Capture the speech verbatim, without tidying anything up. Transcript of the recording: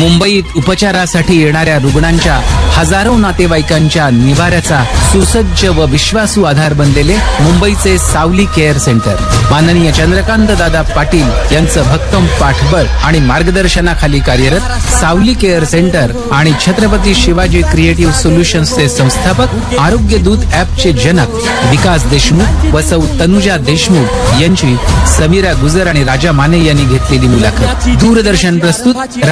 मुंबईत उपचारासाठी येणाऱ्या रुग्णांच्या हजारो नातेवाईकांच्या निवाऱ्याचा सुसज्ज व विश्वासू आधार बनलेले मुंबईचे सावली केअर सेंटर. माननीय चंद्रकांत दादा पाटील यांचं भक्कम पाठबळ आणि मार्गदर्शनाखाली कार्यरत सावली केअर सेंटर आणि छत्रपती शिवाजी क्रिएटिव्ह सोल्युशन्सचे संस्थापक आरोग्य दूत ॲपचे जनक विकास देशमुख व सौ तनुजा देशमुख यांची समीरा गुजर आणि राजा माने यांनी घेतलेली मुलाखत. दूरदर्शन प्रस्तुत